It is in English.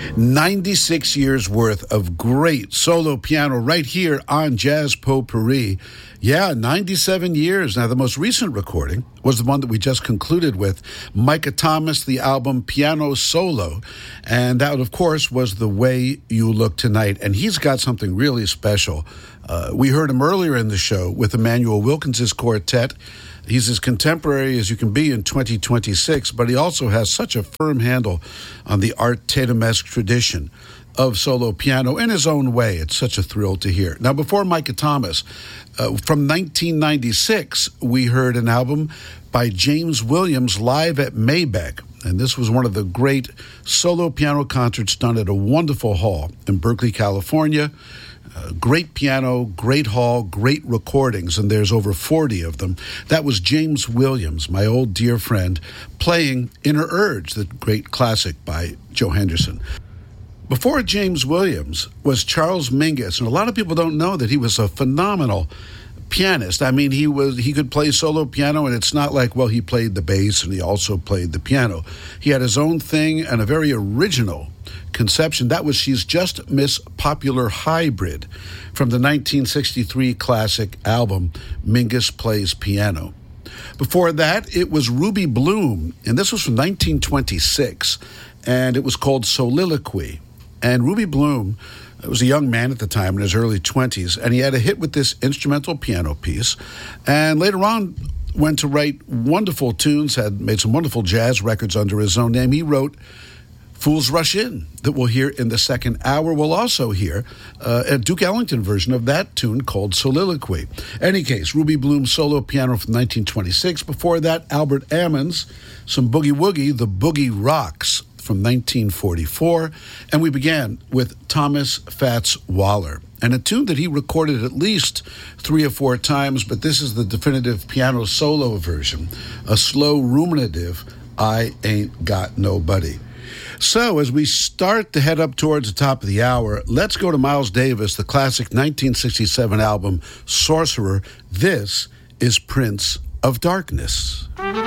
96 years worth of great solo piano right here on Jazz Potpourri. Yeah, 97 years. Now, the most recent recording was the one that we just concluded with, Micah Thomas, the album Piano Solo. And that, of course, was The Way You Look Tonight. And he's got something really special. We heard him earlier in the show with Emmanuel Wilkins' quartet. He's as contemporary as you can be in 2026, but he also has such a firm handle on the Art Tatum-esque tradition of solo piano in his own way. It's such a thrill to hear. Now, before Micah Thomas, from 1996, we heard an album by James Williams live at Maybach. And this was one of the great solo piano concerts done at a wonderful hall in Berkeley, California. Great piano, great hall, great recordings, and there's over 40 of them. That was James Williams, my old dear friend, playing Inner Urge, the great classic by Joe Henderson. Before James Williams was Charles Mingus, and a lot of people don't know that he was a phenomenal pianist. I mean, he could play solo piano, and it's not like, well, he played the bass and he also played the piano. He had his own thing and a very original conception. That was She's Just Miss Popular Hybrid from the 1963 classic album Mingus Plays Piano. Before that, it was Ruby Bloom, and this was from 1926, and it was called Soliloquy. And Ruby Bloom was a young man at the time in his early 20s, and he had a hit with this instrumental piano piece, and later on went to write wonderful tunes, had made some wonderful jazz records under his own name. He wrote Fools Rush In, that we'll hear in the second hour. We'll also hear a Duke Ellington version of that tune called Soliloquy. Any case, Ruby Bloom solo piano from 1926. Before that, Albert Ammons, some boogie woogie, The Boogie Rocks from 1944. And we began with Thomas Fats Waller, and a tune that he recorded at least 3 or 4 times, but this is the definitive piano solo version, a slow ruminative, I Ain't Got Nobody. So as we start to head up towards the top of the hour, let's go to Miles Davis, the classic 1967 album, Sorcerer. This is Prince of Darkness.